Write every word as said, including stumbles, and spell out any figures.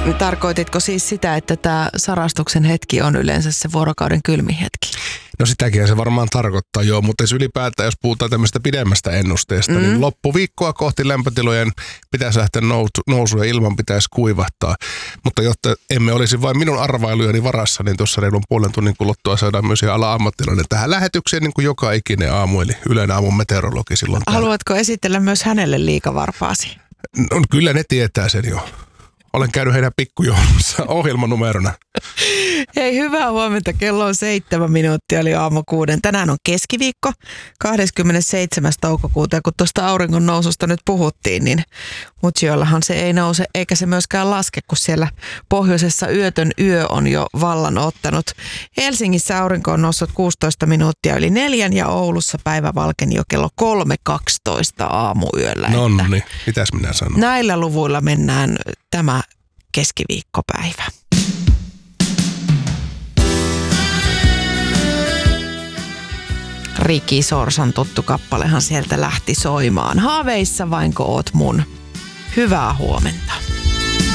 Tarkoititko siis sitä, että tämä sarastuksen hetki on yleensä se vuorokauden kylmin hetki? No sitäkin se varmaan tarkoittaa, joo, mutta jos ylipäätään, jos puhutaan tämmöistä pidemmästä ennusteesta, mm-hmm. niin loppuviikkoa kohti lämpötilojen pitäisi lähteä nousu, nousu ja ilman pitäisi kuivahtaa. Mutta jotta emme olisi vain minun arvailujeni varassa, niin tuossa reilun puolen tunnin kuluttua saadaan myös ala-ammattilainen tähän lähetykseen, niin kuin joka ikinen aamu, eli Ylen aamun meteorologi silloin. Haluatko täällä esitellä myös hänelle liikavarpaasi? No kyllä ne tietää sen jo. Olen käynyt heidän pikkujoulussa ohjelmanumerona. Hei, hyvää huomenta. Kello on seitsemän minuuttia, eli aamu kuuden. Tänään on keskiviikko, kahdeskymmenesseitsemäs toukokuuta. Ja kun tuosta auringon noususta nyt puhuttiin, niin Mutsiollahan se ei nouse, eikä se myöskään laske, kun siellä pohjoisessa yötön yö on jo vallan ottanut. Helsingissä aurinko on noussut kuusitoista minuuttia yli neljän ja Oulussa päivä valkeni jo kello kolme kaksitoista aamuyöllä. No niin, mitäs minä sanon? Näillä luvuilla mennään tämä keskiviikkopäivä. Riki Sorsan tuttu kappalehan sieltä lähti soimaan. Haaveissa vainko oot mun? Hyvää huomenta.